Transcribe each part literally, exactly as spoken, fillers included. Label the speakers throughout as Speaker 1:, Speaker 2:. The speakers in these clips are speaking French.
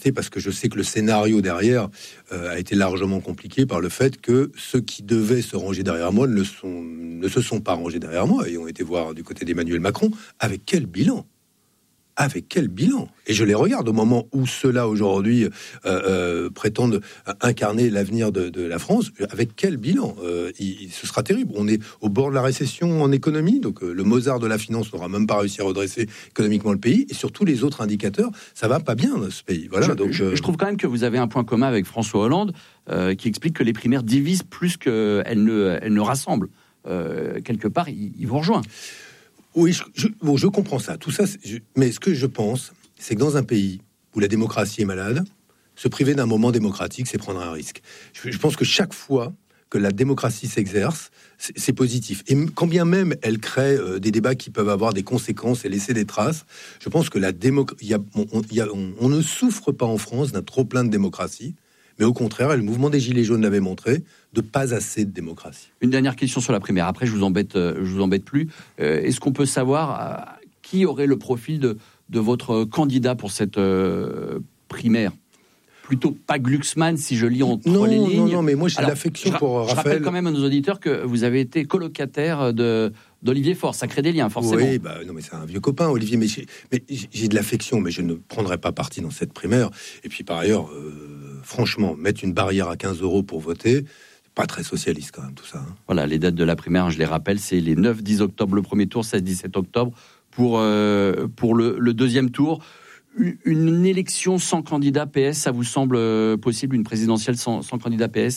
Speaker 1: insister parce que je sais que le scénario derrière euh, a été largement compliqué par le fait que ceux qui devaient se ranger derrière moi ne, le sont, ne se sont pas rangés derrière moi et ont été voir du côté d'Emmanuel Macron. Avec quel bilan ? Avec quel bilan ? Et je les regarde au moment où ceux-là aujourd'hui euh, euh, prétendent incarner l'avenir de, de la France. Avec quel bilan ? euh, il, Ce sera terrible. On est au bord de la récession en économie, donc euh, le Mozart de la finance n'aura même pas réussi à redresser économiquement le pays. Et sur tous les autres indicateurs, ça va pas bien ce pays. Voilà.
Speaker 2: Je,
Speaker 1: donc
Speaker 2: je,
Speaker 1: euh...
Speaker 2: je trouve quand même que vous avez un point commun avec François Hollande, euh, qui explique que les primaires divisent plus qu'elles ne, elles ne rassemblent. Euh, quelque part, il, il vous rejoint.
Speaker 1: Oui, je, je, bon, je comprends ça, tout ça, je, mais ce que je pense, c'est que dans un pays où la démocratie est malade, se priver d'un moment démocratique, c'est prendre un risque. Je, je pense que chaque fois que la démocratie s'exerce, c'est, c'est positif. Et quand bien même elle crée euh, des débats qui peuvent avoir des conséquences et laisser des traces, je pense que la démocratie, on, on, on, on ne souffre pas en France d'un trop plein de démocratie. Mais au contraire, et le mouvement des Gilets jaunes l'avait montré, de pas assez de démocratie.
Speaker 2: Une dernière question sur la primaire. Après, je vous embête, je vous embête plus. Euh, est-ce qu'on peut savoir euh, qui aurait le profil de, de votre candidat pour cette euh, primaire ? Plutôt pas Glucksmann, si je lis entre
Speaker 1: non,
Speaker 2: les lignes.
Speaker 1: Non, non, mais moi j'ai
Speaker 2: Alors,
Speaker 1: l'affection
Speaker 2: je,
Speaker 1: pour
Speaker 2: je
Speaker 1: Raphaël.
Speaker 2: Je rappelle quand même à nos auditeurs que vous avez été colocataire de d'Olivier Faure. Ça crée des liens, forcément.
Speaker 1: Oui, bah non, mais c'est un vieux copain, Olivier. Mais j'ai, mais j'ai de l'affection, mais je ne prendrai pas parti dans cette primaire. Et puis par ailleurs, euh, franchement, mettre une barrière à quinze euros pour voter, c'est pas très socialiste quand même tout ça. Hein.
Speaker 2: Voilà, les dates de la primaire, je les rappelle, c'est les neuf dix octobre le premier tour, seize dix-sept octobre pour euh, pour le, le deuxième tour. Une élection sans candidat P S, ça vous semble possible, une présidentielle sans, sans candidat P S ?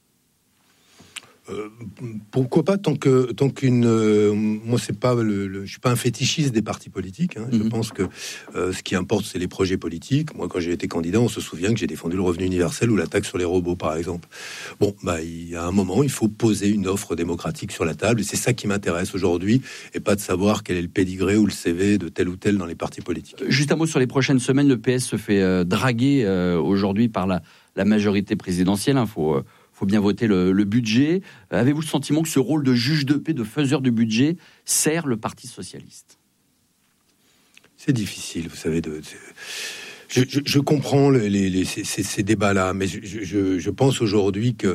Speaker 1: Euh, pourquoi pas tant que tant qu'une euh, moi c'est pas le, le je suis pas un fétichiste des partis politiques hein. mm-hmm. Je pense que euh, ce qui importe c'est les projets politiques. Moi quand j'ai été candidat on se souvient que j'ai défendu le revenu universel ou la taxe sur les robots par exemple. Bon bah il y a un moment il faut poser une offre démocratique sur la table et c'est ça qui m'intéresse aujourd'hui et pas de savoir quel est le pédigré ou le C V de tel ou tel dans les partis politiques.
Speaker 2: Juste un mot sur les prochaines semaines. Le P S se fait euh, draguer euh, aujourd'hui par la, la majorité présidentielle. Il hein, faut euh, faut bien voter le, le budget. Avez-vous le sentiment que ce rôle de juge de paix, de faiseur du budget, sert le Parti socialiste ?
Speaker 1: C'est difficile, vous savez. De, de je, je, je comprends les, les, les, ces, ces débats-là, mais je, je, je pense aujourd'hui que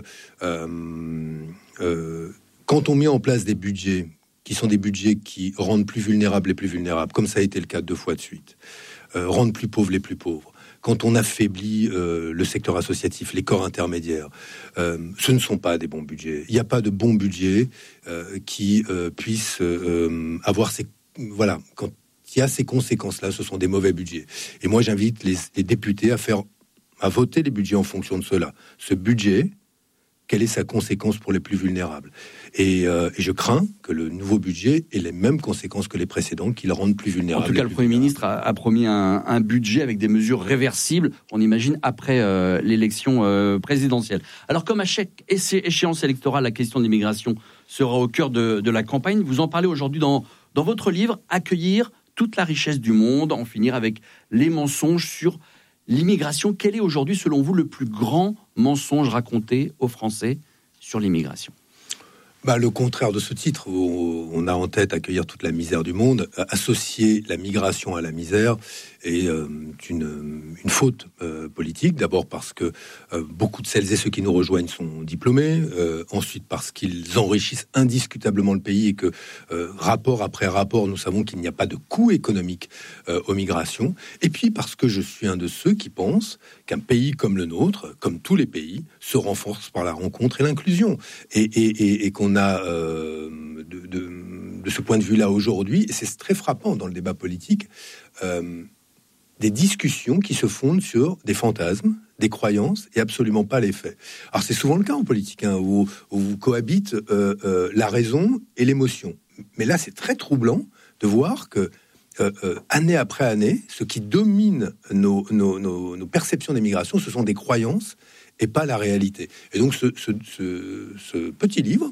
Speaker 1: euh, euh, quand on met en place des budgets qui sont des budgets qui rendent plus vulnérables les plus vulnérables, comme ça a été le cas deux fois de suite, euh, rendent plus pauvres les plus pauvres, quand on affaiblit euh, le secteur associatif, les corps intermédiaires, euh, ce ne sont pas des bons budgets. Il n'y a pas de bons budgets euh, qui euh, puissent euh, avoir ces... Voilà, quand il y a ces conséquences-là, ce sont des mauvais budgets. Et moi, j'invite les, les députés à faire, à voter les budgets en fonction de cela. Ce budget, quelle est sa conséquence pour les plus vulnérables ? Et, euh, et je crains que le nouveau budget ait les mêmes conséquences que les précédents, qui le rendent plus vulnérable.
Speaker 2: En tout cas, le Premier ministre a, a promis un, un budget avec des mesures réversibles, on imagine, après euh, l'élection euh, présidentielle. Alors, comme à chaque échéance électorale, la question de l'immigration sera au cœur de, de la campagne. Vous en parlez aujourd'hui dans, dans votre livre « Accueillir toute la richesse du monde », en finir avec les mensonges sur l'immigration. Quel est aujourd'hui, selon vous, le plus grand mensonge raconté aux Français sur l'immigration ?
Speaker 1: Bah, le contraire de ce titre, où on a en tête accueillir toute la misère du monde, associer la migration à la misère est euh, une, une faute euh, politique. D'abord parce que euh, beaucoup de celles et ceux qui nous rejoignent sont diplômés, euh, ensuite parce qu'ils enrichissent indiscutablement le pays et que euh, rapport après rapport, nous savons qu'il n'y a pas de coût économique euh, aux migrations. Et puis parce que je suis un de ceux qui pensent qu'un pays comme le nôtre, comme tous les pays, se renforce par la rencontre et l'inclusion. Et, et, et, et qu'on a euh, de, de, de ce point de vue-là aujourd'hui, et c'est très frappant dans le débat politique, euh, des discussions qui se fondent sur des fantasmes, des croyances et absolument pas les faits. Alors c'est souvent le cas en politique, hein, où, où vous cohabitent euh, euh, la raison et l'émotion. Mais là, c'est très troublant de voir que euh, euh, année après année, ce qui domine nos, nos, nos, nos perceptions des migrations, ce sont des croyances et pas la réalité. Et donc ce, ce, ce, ce petit livre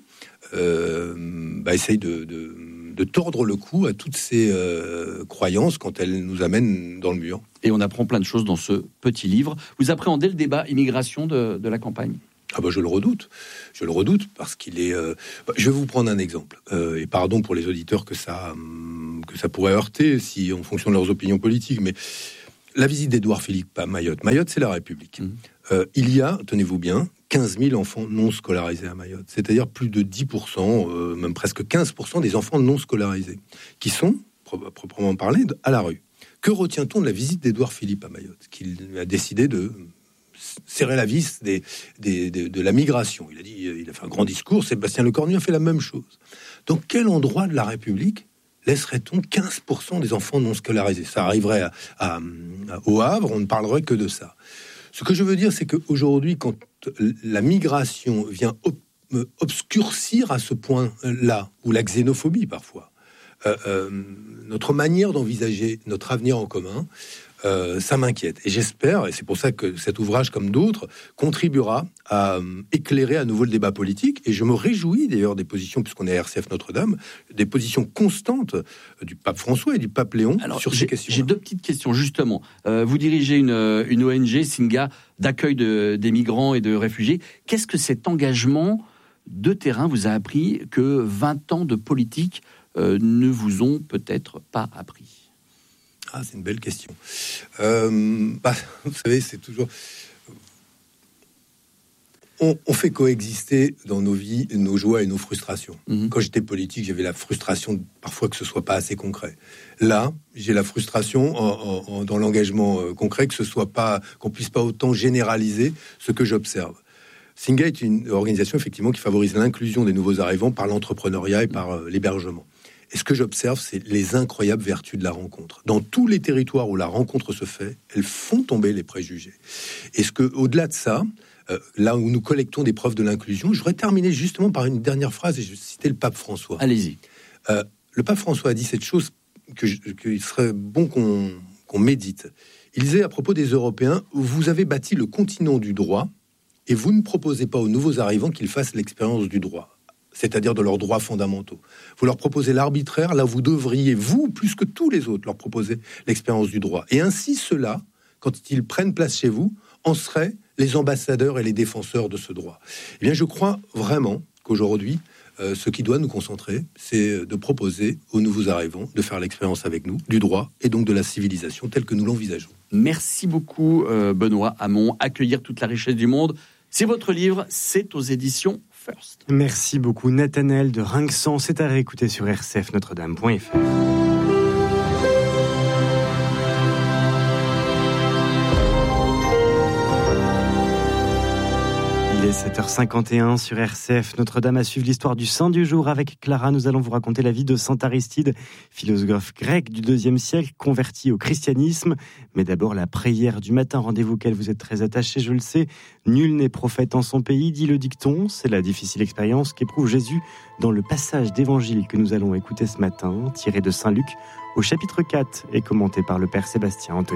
Speaker 1: euh, bah, essaye de, de, de tordre le cou à toutes ces euh, croyances quand elles nous amènent dans le mur.
Speaker 2: Et on apprend plein de choses dans ce petit livre. Vous appréhendez le débat immigration de, de la campagne ?
Speaker 1: Ah bah je le redoute, je le redoute parce qu'il est. Euh... Je vais vous prendre un exemple euh, et pardon pour les auditeurs que ça que ça pourrait heurter si en fonction de leurs opinions politiques, mais la visite d'Édouard Philippe à Mayotte. Mayotte, c'est la République. Mmh. Euh, il y a, tenez-vous bien, quinze mille enfants non scolarisés à Mayotte. C'est-à-dire plus de dix pour cent, euh, même presque quinze pour cent des enfants non scolarisés, qui sont, proprement parlé, à la rue. Que retient-on de la visite d'Édouard Philippe à Mayotte, qu'il a décidé de serrer la vis des, des, des, de la migration. Il a dit, il a fait un grand discours. Sébastien Lecornu a fait la même chose. Dans quel endroit de la République laisserait-on quinze pour cent des enfants non scolarisés? Ça arriverait à, à, à, au Havre, on ne parlerait que de ça. Ce que je veux dire, c'est qu'aujourd'hui, quand la migration vient ob- obscurcir à ce point-là, ou la xénophobie parfois, euh, euh, notre manière d'envisager notre avenir en commun, Euh, ça m'inquiète. Et j'espère, et c'est pour ça que cet ouvrage, comme d'autres, contribuera à euh, éclairer à nouveau le débat politique. Et je me réjouis d'ailleurs des positions, puisqu'on est à R C F Notre-Dame, des positions constantes euh, du pape François et du pape Léon Alors, sur ces questions.
Speaker 2: J'ai deux petites questions, justement. Euh, vous dirigez une, une O N G, Singa, d'accueil de, des migrants et de réfugiés. Qu'est-ce que cet engagement de terrain vous a appris que vingt ans de politique euh, ne vous ont peut-être pas appris?
Speaker 1: Ah, c'est une belle question. Euh, bah, vous savez, c'est toujours... On, on fait coexister dans nos vies nos joies et nos frustrations. Mmh. Quand j'étais politique, j'avais la frustration parfois que ce soit pas assez concret. Là, j'ai la frustration en, en, dans l'engagement euh, concret que ce soit pas, qu'on puisse pas autant généraliser ce que j'observe. Singa est une organisation effectivement qui favorise l'inclusion des nouveaux arrivants par l'entrepreneuriat et par euh, l'hébergement. Et ce que j'observe, c'est les incroyables vertus de la rencontre. Dans tous les territoires où la rencontre se fait, elles font tomber les préjugés. Et ce que, au-delà de ça, euh, là où nous collectons des preuves de l'inclusion, je voudrais terminer justement par une dernière phrase, et je citais le pape François.
Speaker 2: Allez-y.
Speaker 1: Euh, le pape François a dit cette chose que je, qu'il serait bon qu'on, qu'on médite. Il disait à propos des Européens, vous avez bâti le continent du droit, et vous ne proposez pas aux nouveaux arrivants qu'ils fassent l'expérience du droit, c'est-à-dire de leurs droits fondamentaux. Vous leur proposez l'arbitraire, là vous devriez, vous, plus que tous les autres, leur proposer l'expérience du droit. Et ainsi, ceux-là, quand ils prennent place chez vous, en seraient les ambassadeurs et les défenseurs de ce droit. Eh bien, je crois vraiment qu'aujourd'hui, euh, ce qui doit nous concentrer, c'est de proposer aux nouveaux arrivants de faire l'expérience avec nous, du droit et donc de la civilisation telle que nous l'envisageons.
Speaker 2: Merci beaucoup, euh, Benoît Hamon. Accueillir toute la richesse du monde, c'est votre livre, c'est aux éditions First.
Speaker 3: Merci beaucoup Nathanaël de Rinxan, c'est à réécouter sur r c f notre dame point f r. Il est sept heures cinquante et un sur R C F. Notre-Dame à suivre l'histoire du saint du jour avec Clara. Nous allons vous raconter la vie de saint Aristide, philosophe grec du deuxième siècle, converti au christianisme. Mais d'abord, la prière du matin, rendez-vous auquel vous êtes très attachés, je le sais. Nul n'est prophète en son pays, dit le dicton. C'est la difficile expérience qu'éprouve Jésus dans le passage d'évangile que nous allons écouter ce matin, tiré de saint Luc au chapitre quatre et commenté par le père Sébastien Anthony.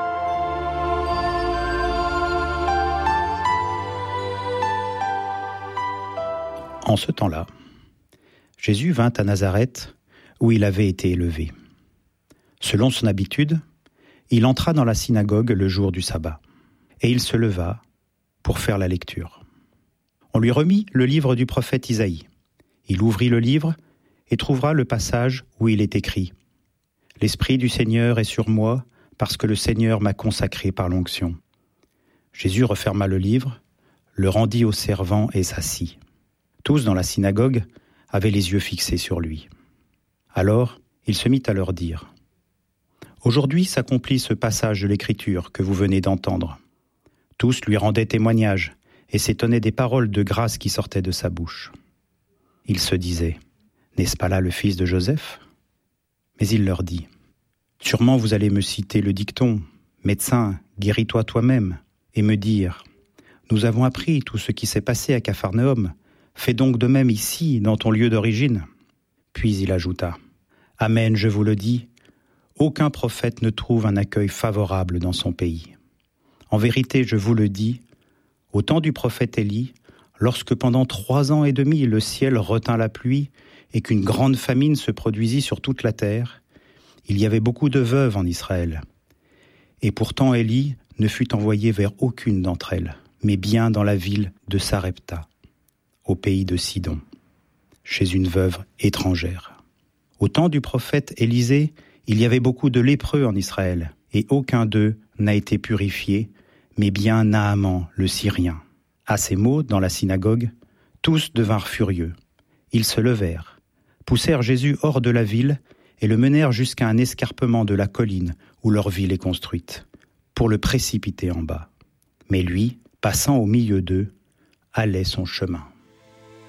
Speaker 4: En ce temps-là, Jésus vint à Nazareth, où il avait été élevé. Selon son habitude, il entra dans la synagogue le jour du sabbat, et il se leva pour faire la lecture. On lui remit le livre du prophète Isaïe. Il ouvrit le livre et trouvera le passage où il est écrit « L'Esprit du Seigneur est sur moi, parce que le Seigneur m'a consacré par l'onction. » Jésus referma le livre, le rendit au servant et s'assit. Tous dans la synagogue avaient les yeux fixés sur lui. Alors, il se mit à leur dire « Aujourd'hui s'accomplit ce passage de l'Écriture que vous venez d'entendre. » Tous lui rendaient témoignage et s'étonnaient des paroles de grâce qui sortaient de sa bouche. Il se disait « N'est-ce pas là le fils de Joseph ?» Mais il leur dit « Sûrement vous allez me citer le dicton « Médecin, guéris-toi toi-même » et me dire « Nous avons appris tout ce qui s'est passé à Capharnaüm. Fais donc de même ici, dans ton lieu d'origine. » Puis il ajouta « Amen, je vous le dis, aucun prophète ne trouve un accueil favorable dans son pays. En vérité, je vous le dis, au temps du prophète Élie, lorsque pendant trois ans et demi le ciel retint la pluie et qu'une grande famine se produisit sur toute la terre, il y avait beaucoup de veuves en Israël. Et pourtant Élie ne fut envoyé vers aucune d'entre elles, mais bien dans la ville de Sarepta, au pays de Sidon, chez une veuve étrangère. Au temps du prophète Élisée, il y avait beaucoup de lépreux en Israël, et aucun d'eux n'a été purifié, mais bien Naaman le Syrien. À ces mots, dans la synagogue, tous devinrent furieux. Ils se levèrent, poussèrent Jésus hors de la ville et le menèrent jusqu'à un escarpement de la colline où leur ville est construite, pour le précipiter en bas. Mais lui, passant au milieu d'eux, allait son chemin.